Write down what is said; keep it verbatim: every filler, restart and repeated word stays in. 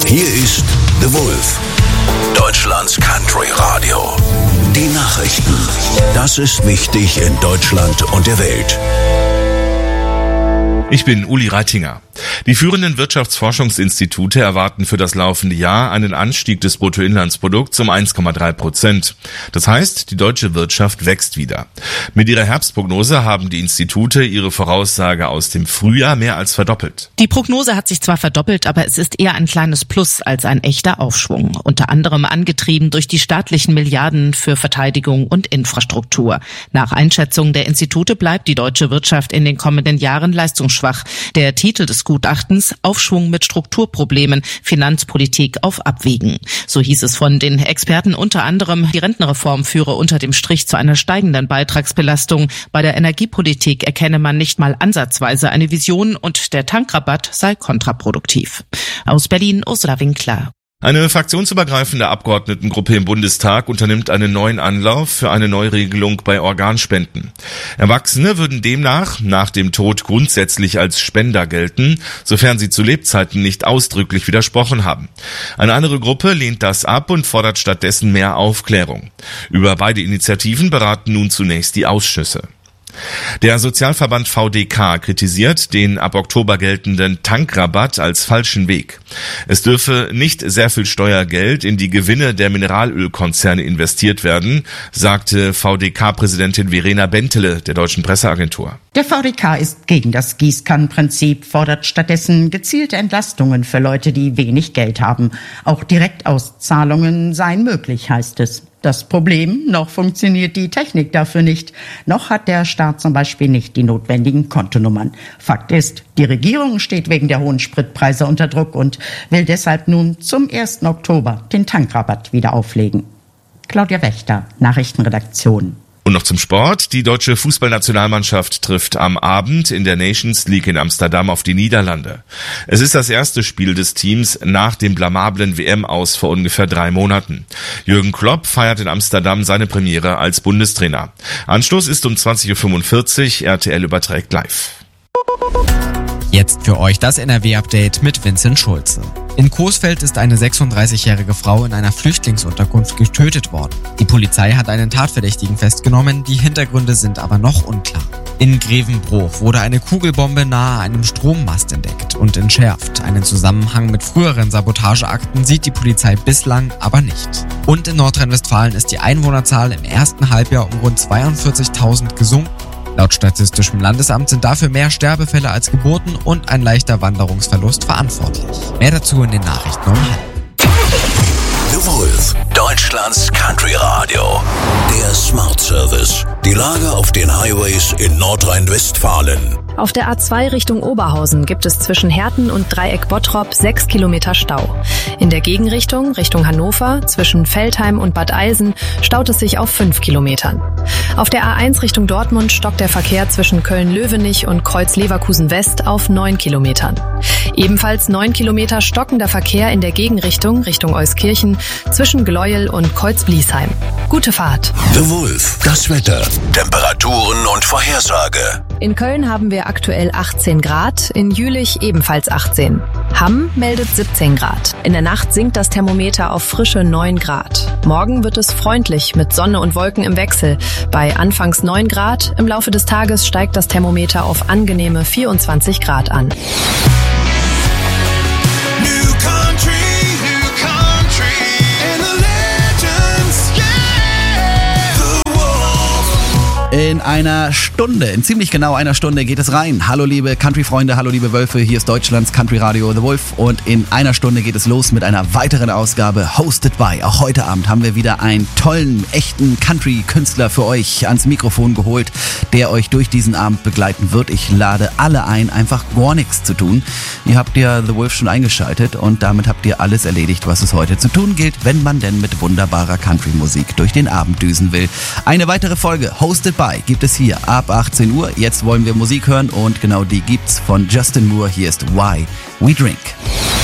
Hier ist The Wolf, Deutschlands Country Radio. Die Nachrichten. Das ist wichtig in Deutschland und der Welt. Ich bin Uli Reitinger. Die führenden Wirtschaftsforschungsinstitute erwarten für das laufende Jahr einen Anstieg des Bruttoinlandsprodukts um eins Komma drei Prozent. Das heißt, die deutsche Wirtschaft wächst wieder. Mit ihrer Herbstprognose haben die Institute ihre Voraussage aus dem Frühjahr mehr als verdoppelt. Die Prognose hat sich zwar verdoppelt, aber es ist eher ein kleines Plus als ein echter Aufschwung. Unter anderem angetrieben durch die staatlichen Milliarden für Verteidigung und Infrastruktur. Nach Einschätzung der Institute bleibt die deutsche Wirtschaft in den kommenden Jahren leistungsschwach. Der Titel des Gutachtens: Aufschwung mit Strukturproblemen, Finanzpolitik auf Abwägen. So hieß es von den Experten unter anderem, die Rentenreform führe unter dem Strich zu einer steigenden Beitragsbelastung. Bei der Energiepolitik erkenne man nicht mal ansatzweise eine Vision und der Tankrabatt sei kontraproduktiv. Aus Berlin, Ursula Winkler. Eine fraktionsübergreifende Abgeordnetengruppe im Bundestag unternimmt einen neuen Anlauf für eine Neuregelung bei Organspenden. Erwachsene würden demnach nach dem Tod grundsätzlich als Spender gelten, sofern sie zu Lebzeiten nicht ausdrücklich widersprochen haben. Eine andere Gruppe lehnt das ab und fordert stattdessen mehr Aufklärung. Über beide Initiativen beraten nun zunächst die Ausschüsse. Der Sozialverband V D K kritisiert den ab Oktober geltenden Tankrabatt als falschen Weg. Es dürfe nicht sehr viel Steuergeld in die Gewinne der Mineralölkonzerne investiert werden, sagte V D K-Präsidentin Verena Bentele der Deutschen Presseagentur. Der V D K ist gegen das Gießkannenprinzip, fordert stattdessen gezielte Entlastungen für Leute, die wenig Geld haben. Auch Direktauszahlungen seien möglich, heißt es. Das Problem: noch funktioniert die Technik dafür nicht. Noch hat der Staat zum Beispiel nicht die notwendigen Kontonummern. Fakt ist, die Regierung steht wegen der hohen Spritpreise unter Druck und will deshalb nun zum ersten Oktober den Tankrabatt wieder auflegen. Claudia Wächter, Nachrichtenredaktion. Und noch zum Sport. Die deutsche Fußballnationalmannschaft trifft am Abend in der Nations League in Amsterdam auf die Niederlande. Es ist das erste Spiel des Teams nach dem blamablen W M-Aus vor ungefähr drei Monaten. Jürgen Klopp feiert in Amsterdam seine Premiere als Bundestrainer. Anstoß ist um zwanzig Uhr fünfundvierzig. R T L überträgt live. Jetzt für euch das N R W-Update mit Vincent Schulze. In Coesfeld ist eine sechsunddreißigjährige Frau in einer Flüchtlingsunterkunft getötet worden. Die Polizei hat einen Tatverdächtigen festgenommen, die Hintergründe sind aber noch unklar. In Grevenbroich wurde eine Kugelbombe nahe einem Strommast entdeckt und entschärft. Einen Zusammenhang mit früheren Sabotageakten sieht die Polizei bislang aber nicht. Und in Nordrhein-Westfalen ist die Einwohnerzahl im ersten Halbjahr um rund zweiundvierzigtausend gesunken. Laut Statistischem Landesamt sind dafür mehr Sterbefälle als Geburten und ein leichter Wanderungsverlust verantwortlich. Mehr dazu in den Nachrichten um halb. The Wolf, Deutschlands Country Radio. Der Smart Service. Die Lage auf den Highways in Nordrhein-Westfalen. Auf der A zwei Richtung Oberhausen gibt es zwischen Herten und Dreieck Bottrop sechs Kilometer Stau. In der Gegenrichtung, Richtung Hannover, zwischen Veltheim und Bad Eilsen, staut es sich auf fünf Kilometern. Auf der A eins Richtung Dortmund stockt der Verkehr zwischen Köln-Löwenich und Kreuz-Leverkusen-West auf neun Kilometern. Ebenfalls neun Kilometer stockender Verkehr in der Gegenrichtung, Richtung Euskirchen, zwischen Gleuel und Kreuz-Bliesheim. Gute Fahrt. The Wolf, das Wetter, Temperaturen und Vorhersage. In Köln haben wir aktuell achtzehn Grad, in Jülich ebenfalls achtzehn. Hamm meldet siebzehn Grad. In der Nacht sinkt das Thermometer auf frische neun Grad. Morgen wird es freundlich mit Sonne und Wolken im Wechsel. Bei anfangs neun Grad, im Laufe des Tages steigt das Thermometer auf angenehme vierundzwanzig Grad an. In einer Stunde, in ziemlich genau einer Stunde geht es rein. Hallo liebe Country-Freunde, hallo liebe Wölfe, hier ist Deutschlands Country Radio The Wolf und in einer Stunde geht es los mit einer weiteren Ausgabe Hosted by. Auch heute Abend haben wir wieder einen tollen, echten Country-Künstler für euch ans Mikrofon geholt, der euch durch diesen Abend begleiten wird. Ich lade alle ein, einfach gar nichts zu tun. Ihr habt ja The Wolf schon eingeschaltet und damit habt ihr alles erledigt, was es heute zu tun gilt, wenn man denn mit wunderbarer Country-Musik durch den Abend düsen will. Eine weitere Folge Hosted by gibt es hier ab achtzehn Uhr. Jetzt wollen wir Musik hören und genau die gibt's von Justin Moore. Hier ist Why We Drink.